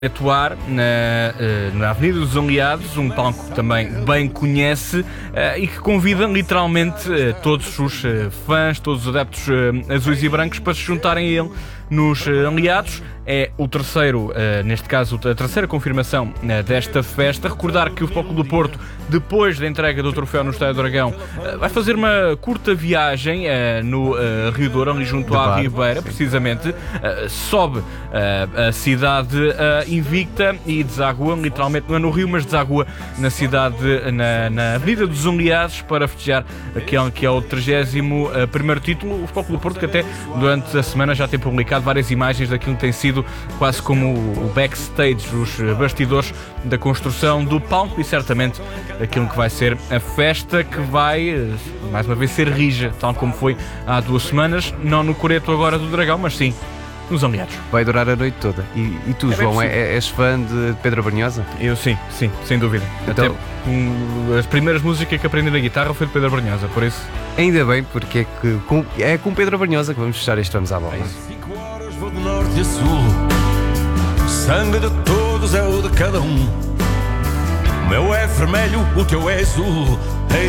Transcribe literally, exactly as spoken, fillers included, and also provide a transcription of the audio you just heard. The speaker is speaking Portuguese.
atuar na, na Avenida dos Aliados, um palco que também bem conhece e que convida literalmente todos os fãs, todos os adeptos azuis e brancos para se juntarem a ele nos Aliados. É o terceiro, neste caso, a terceira confirmação desta festa. Recordar que o Futebol Clube do Porto, depois da entrega do troféu no Estádio do Dragão, vai fazer uma curta viagem no Rio Douro, ali junto à Ribeira, precisamente. Sobe a cidade invicta e desagua, literalmente não é no Rio, mas desagua na cidade, na, na Avenida dos Aliados, para festejar aquele que é o trigésimo primeiro título. O Futebol Clube do Porto, que até durante a semana já tem publicado várias imagens daquilo que tem sido quase como o backstage, os bastidores da construção do palco e certamente aquilo que vai ser a festa, que vai mais uma vez ser rija, tal como foi há duas semanas, não no coreto agora do Dragão, mas sim nos Aliados. Vai durar a noite toda. E, e tu, é João, é, és fã de Pedro Brunhosa? Eu sim, sim, sem dúvida. Então, até um, as primeiras músicas que aprendi na guitarra foi de Pedro Brunhosa, por isso... Ainda bem, porque é, que, com, é com Pedro Brunhosa que vamos fechar este Vamos à Bola. Cinco horas vou de norte a sul, o sangue de todos é o de cada um. O meu é vermelho, o teu é azul.